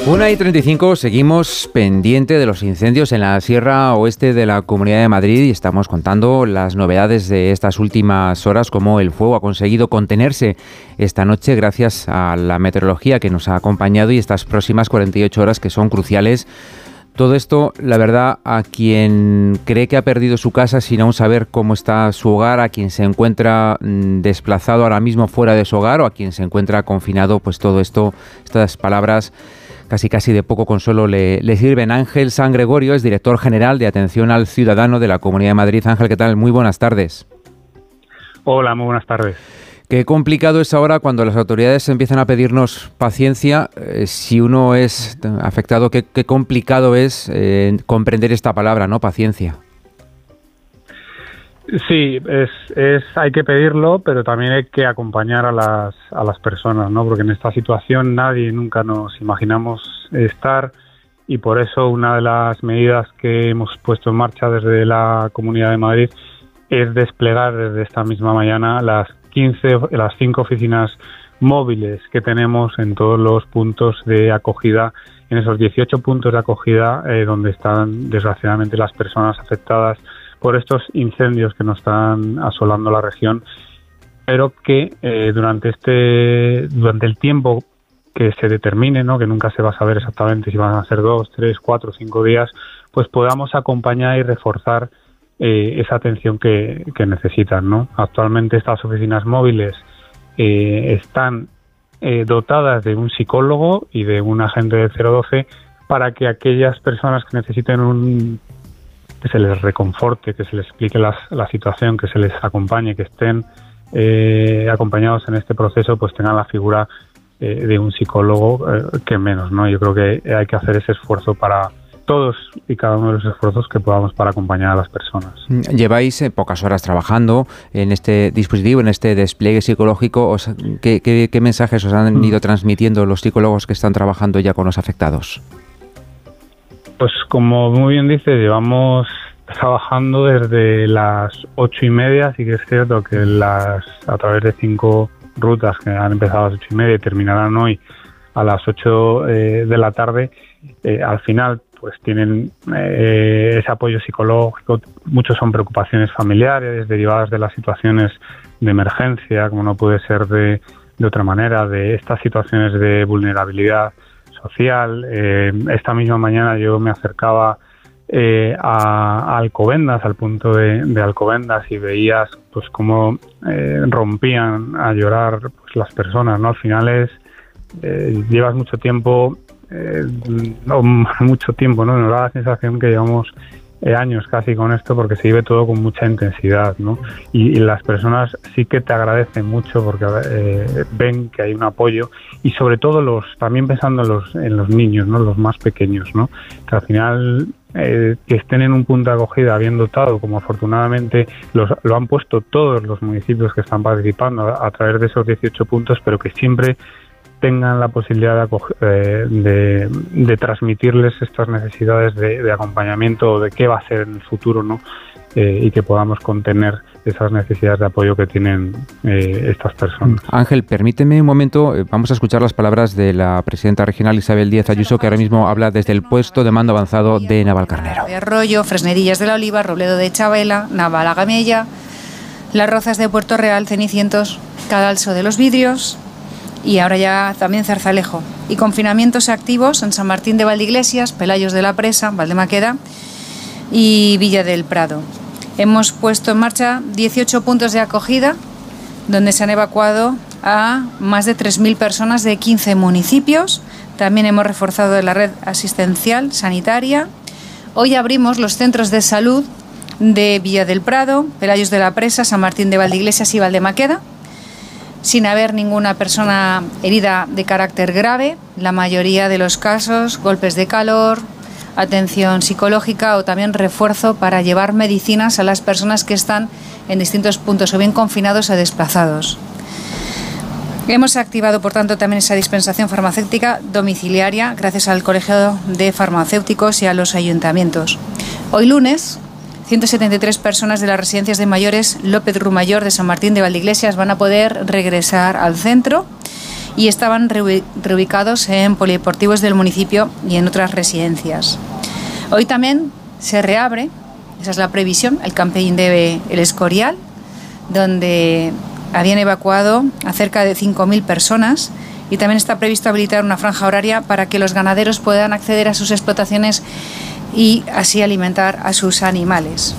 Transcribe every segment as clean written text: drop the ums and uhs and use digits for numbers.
1:35, seguimos pendiente de los incendios en la Sierra Oeste de la Comunidad de Madrid y estamos contando las novedades de estas últimas horas, cómo el fuego ha conseguido contenerse esta noche gracias a la meteorología que nos ha acompañado y estas próximas 48 horas que son cruciales. Todo esto, la verdad, a quien cree que ha perdido su casa sin aún saber cómo está su hogar, a quien se encuentra desplazado ahora mismo fuera de su hogar o a quien se encuentra confinado, pues todo esto, estas palabras casi de poco consuelo le sirven. Ángel San Gregorio es director general de Atención al Ciudadano de la Comunidad de Madrid. Ángel, ¿qué tal? Muy buenas tardes. Hola, muy buenas tardes. Qué complicado es ahora cuando las autoridades empiezan a pedirnos paciencia. Si uno es afectado, qué complicado es comprender esta palabra, ¿no? Paciencia. Sí, hay que pedirlo, pero también hay que acompañar a las personas, ¿no? Porque en esta situación nadie nunca nos imaginamos estar y por eso una de las medidas que hemos puesto en marcha desde la Comunidad de Madrid es desplegar desde esta misma mañana las 5 oficinas móviles que tenemos en todos los puntos de acogida, en esos 18 puntos de acogida donde están desgraciadamente las personas afectadas por estos incendios que nos están asolando la región, pero que durante el tiempo que se determine, ¿no? Que nunca se va a saber exactamente si van a ser 2, 3, 4, 5 días, pues podamos acompañar y reforzar esa atención que necesitan, ¿no? Actualmente estas oficinas móviles están dotadas de un psicólogo y de un agente del 012 para que aquellas personas que necesiten que se les reconforte, que se les explique la situación, que se les acompañe, que estén acompañados en este proceso, pues tengan la figura de un psicólogo que menos, ¿no? Yo creo que hay que hacer ese esfuerzo para todos y cada uno de los esfuerzos que podamos para acompañar a las personas. Lleváis pocas horas trabajando en este dispositivo, en este despliegue psicológico. ¿Qué mensajes os han ido transmitiendo los psicólogos que están trabajando ya con los afectados? Pues como muy bien dice, llevamos trabajando desde las 8:30, sí que es cierto que a través de 5 rutas que han empezado a las 8:30 y terminarán hoy a las 8 de la tarde, al final pues tienen ese apoyo psicológico. Muchos son preocupaciones familiares derivadas de las situaciones de emergencia, como no puede ser de otra manera, de estas situaciones de vulnerabilidad social. Esta misma mañana yo me acercaba a Alcobendas, al punto de Alcobendas, y veías pues cómo rompían a llorar pues las personas, ¿no? Al final llevas mucho tiempo, ¿no? Nos da la sensación que llevamos años casi con esto, porque se vive todo con mucha intensidad, ¿no? Y las personas sí que te agradecen mucho porque ven que hay un apoyo, y sobre todo también pensando en los niños, ¿no? Los más pequeños, ¿no? Que al final que estén en un punto de acogida bien dotado, como afortunadamente lo han puesto todos los municipios que están participando a través de esos 18 puntos, pero que siempre tengan la posibilidad de transmitirles estas necesidades de acompañamiento o de qué va a ser en el futuro, ¿no? Y que podamos contener esas necesidades de apoyo que tienen estas personas. Ángel, permíteme un momento, vamos a escuchar las palabras de la presidenta regional Isabel Díaz Ayuso, que ahora mismo habla desde el puesto de mando avanzado de Navalcarnero. De Arroyo, Fresnedillas de la Oliva, Robledo de Chavela, Navalagamella, Las Rozas de Puerto Real, Cenicientos, Cadalso de los Vidrios y ahora ya también Zarzalejo. Y confinamientos activos en San Martín de Valdeiglesias, Pelayos de la Presa, Valdemaqueda y Villa del Prado. Hemos puesto en marcha 18 puntos de acogida donde se han evacuado a más de 3.000 personas de 15 municipios. También hemos reforzado la red asistencial sanitaria. Hoy abrimos los centros de salud de Villa del Prado, Pelayos de la Presa, San Martín de Valdeiglesias y Valdemaqueda, sin haber ninguna persona herida de carácter grave. La mayoría de los casos, golpes de calor, atención psicológica o también refuerzo para llevar medicinas a las personas que están en distintos puntos o bien confinados o desplazados. Hemos activado, por tanto, también esa dispensación farmacéutica domiciliaria gracias al Colegio de Farmacéuticos y a los ayuntamientos. Hoy lunes, 173 personas de las residencias de mayores López Rumayor de San Martín de Valdeiglesias van a poder regresar al centro y estaban reubicados en polideportivos del municipio y en otras residencias. Hoy también se reabre, esa es la previsión, el camping de El Escorial, donde habían evacuado a cerca de 5.000 personas, y también está previsto habilitar una franja horaria para que los ganaderos puedan acceder a sus explotaciones y así alimentar a sus animales.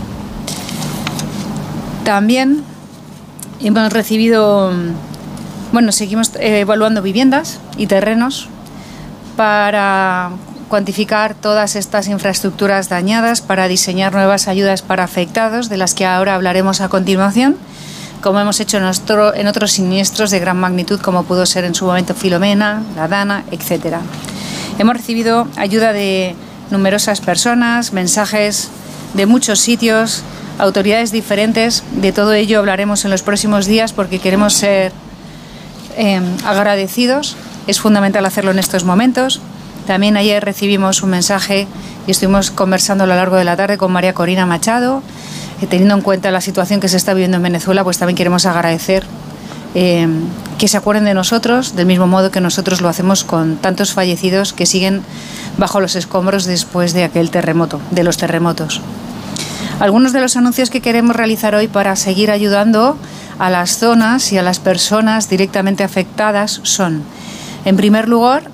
También hemos recibido, seguimos evaluando viviendas y terrenos para cuantificar todas estas infraestructuras dañadas, para diseñar nuevas ayudas para afectados, de las que ahora hablaremos a continuación, como hemos hecho en otros siniestros de gran magnitud, como pudo ser en su momento Filomena, la Dana, etc. Hemos recibido ayuda de numerosas personas, mensajes de muchos sitios, autoridades diferentes. De todo ello hablaremos en los próximos días, porque queremos ser agradecidos. Es fundamental hacerlo en estos momentos. También ayer recibimos un mensaje y estuvimos conversando a lo largo de la tarde con María Corina Machado. Teniendo en cuenta la situación que se está viviendo en Venezuela, pues también queremos agradecer que se acuerden de nosotros, del mismo modo que nosotros lo hacemos con tantos fallecidos que siguen bajo los escombros después de aquel terremoto, de los terremotos. Algunos de los anuncios que queremos realizar hoy para seguir ayudando a las zonas y a las personas directamente afectadas son, en primer lugar,